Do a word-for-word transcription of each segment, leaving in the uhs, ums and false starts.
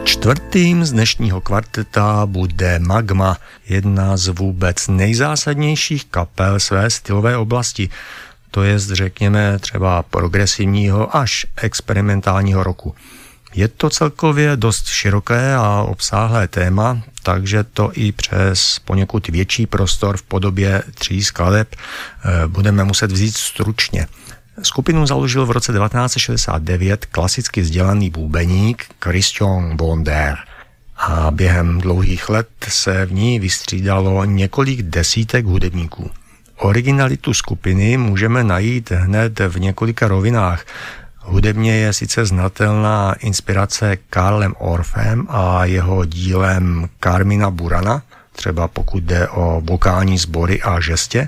Čtvrtým z dnešního kvarteta bude Magma, jedna z vůbec nejzásadnějších kapel své stylové oblasti. To je, řekněme, třeba progresivního až experimentálního roku. Je to celkově dost široké a obsáhlé téma, takže to i přes poněkud větší prostor v podobě tří skladeb budeme muset vzít stručně. Skupinu založil v roce devatenáct set šedesát devět klasicky vzdělaný bubeník Christian Bonder a během dlouhých let se v ní vystřídalo několik desítek hudebníků. Originalitu skupiny můžeme najít hned v několika rovinách. Hudebně je sice znatelná inspirace Karlem Orffem a jeho dílem Carmina Burana, třeba pokud jde o vokální sbory a žestě.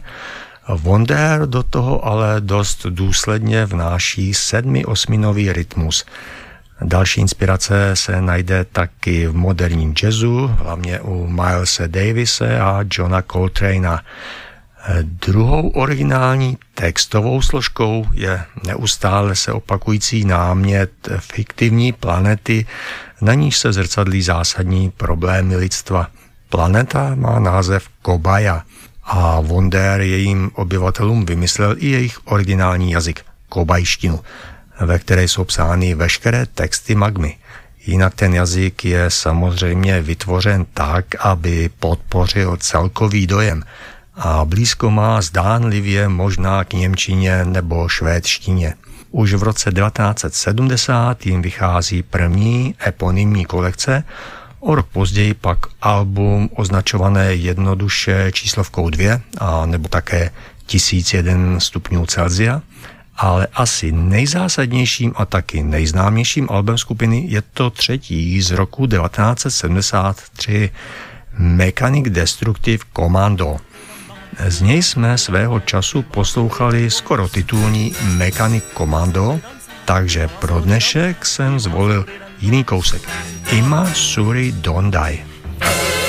Wonder do toho ale dost důsledně vnáší sedmi osminový rytmus. Další inspirace se najde taky v moderním jazzu, hlavně u Milese Davise a Johna Coltrane'a. Druhou originální textovou složkou je neustále se opakující námět fiktivní planety, na níž se zrcadlí zásadní problémy lidstva. Planeta má název Kobaya a Wonder jejím obyvatelům vymyslel i jejich originální jazyk, kobajštinu, ve které jsou psány veškeré texty Magmy. Jinak ten jazyk je samozřejmě vytvořen tak, aby podpořil celkový dojem a blízko má zdánlivě možná k němčině nebo švédštině. Už v roce devatenáct set sedmdesát jim vychází první eponymní kolekce, o rok později pak album označované jednoduše číslovkou dvě a nebo také tisíc jeden stupňů Celsia, ale asi nejzásadnějším a taky nejznámějším albem skupiny je to třetí z roku devatenáct set sedmdesát tři Mechanic Destructive Commando. Z něj jsme svého času poslouchali skoro titulní Mechanic Commando, takže pro dnešek jsem zvolil jiný kousek. Ima Suri Don't Die.